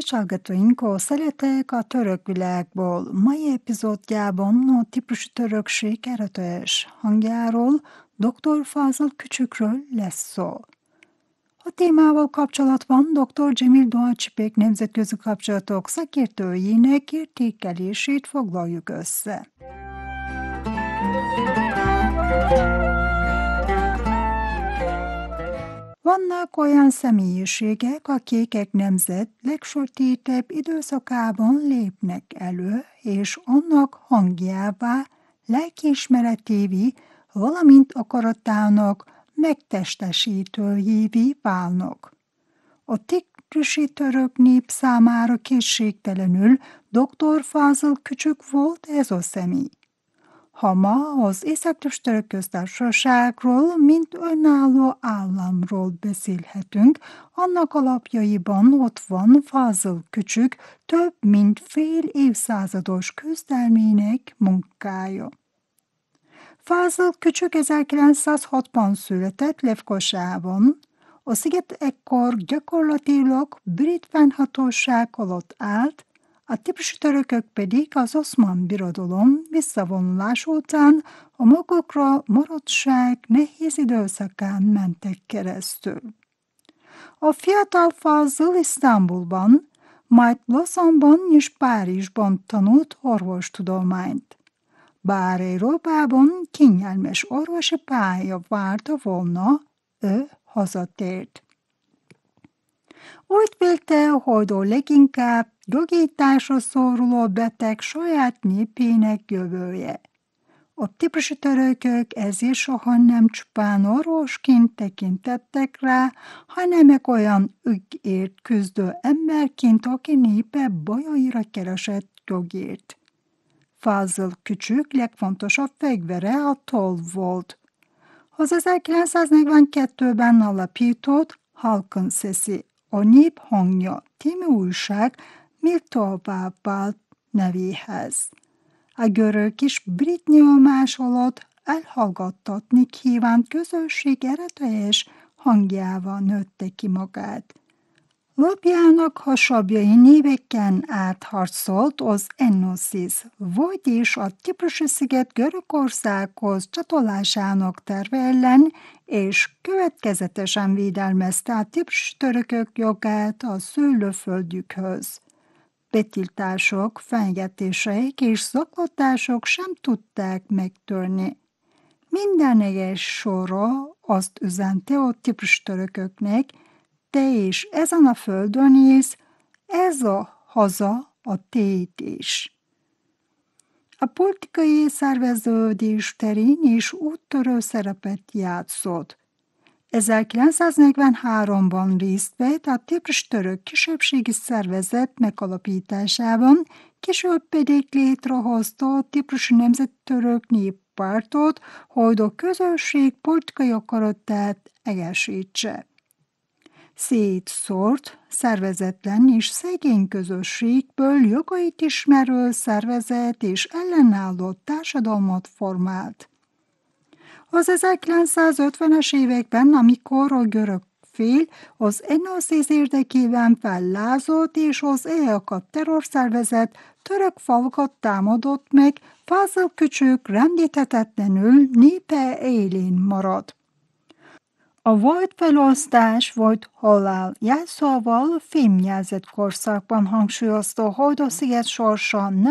Kedves hallgatóink, szeretek a török világból. Mai epizódjában a típusú törökség eredetileges hangjáról, Dr. Fazıl Küçükről lesz szó. A témával kapcsolatban dr. Cemil Doğaçipek nemzetközi kapcsolatok szakértőjének értékelését foglaljuk össze. Vannak olyan személyiségek, akik egy nemzet legsötétebb időszakában lépnek elő, és annak hangjává, lelkiismeretévé, valamint akaratának megtestesítőjévé válnak. A tigrisi török nép számára kétségtelenül Dr. Fazıl Küçük volt ez a személy. Ha ma az Észak-Tigris Török Köztársaságról, mint önálló államról beszélhetünk, annak alapjaiban ott van Fazıl Küçük több mint fél évszázados küzdelmének munkája. Fazıl Küçük 1906-ban született Lefkosában. A sziget ekkor gyakorlatilag brit fennhatóság alatt állt, a típusú törökök pedig az Oszmán Birodalom visszavonulás után a magukra maradtság nehéz időszakán mentek keresztül. A fiatal Fazıl Isztambulban, majd Lausanne-ban és Párizsban tanult orvostudományt. Bár Európában kényelmes orvosi pálya várta volna, ő hazatért. Úgy vélte, hogy a leginkább gyógyításra szoruló beteg saját népének jövője. A típusú törökök ezért soha nem csupán orvosként tekintettek rá, hanem meg olyan ügyért küzdő emberként, aki népe bajaira keresett gyógyért. Fazıl Küçük legfontosabb fegyvere a toll volt. Az 1942-ben alapított Halkın Sesi, a Nép hangja című újság méltóbbá vált nevéhez. A görög és brit nyomás alatt elhallgattatni kívánt közösség eredetileges hangjával nőtte ki magát. Lobjának hasabbjain éveken át harcolt az Enosis, vagyis a Ciprusi-sziget Görögországhoz csatolásának terve ellen, és következetesen védelmezte a ciprusi törökök jogát a szőlőföldjükhöz. Betiltások, fenyegetéseik és zaklatások sem tudták megtörni. Minden egyes sorra azt üzente a ciprusi törököknek, te is ezen a földön élsz, ez a haza a tiéd is. A politikai szerveződés terén is úttörő szerepet játszott. 1943-ban részt vett a típus török kisebbségi szervezet megalapításában, később pedig létrehozta a típusi nemzeti török néppártot, hogy a közösség politikai akaratát egészítse. Szétszórt, szervezetlen és szegény közösségből jogait ismerő szervezet és ellenálló társadalmat formált. Az 1950-es években, amikor a görög fél az Enosis érdekében fellázolt és az EAK terrorszervezet török falakat támadott meg, Fazıl Küçük rendíthetetlenül népe élén maradt. A volt felosztás vagy halál jelszóval fémjelzett korszakban hangsúlyozta, hogy a sziget sorsa nem